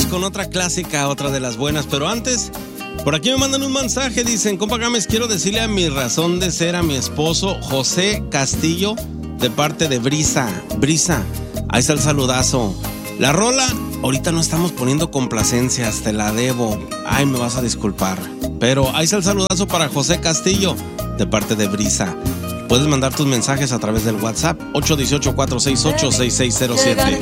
con otra clásica, otra de las buenas, pero antes, por aquí me mandan un mensaje, dicen, compa Gámez, quiero decirle a mi razón de ser a mi esposo, José Castillo, de parte de Brisa. Brisa, ahí está el saludazo. La rola, ahorita no estamos poniendo complacencias, te la debo. Ay, me vas a disculpar. Pero ahí está el saludazo para José Castillo, de parte de Brisa. Puedes mandar tus mensajes a través del WhatsApp 818-468-6607.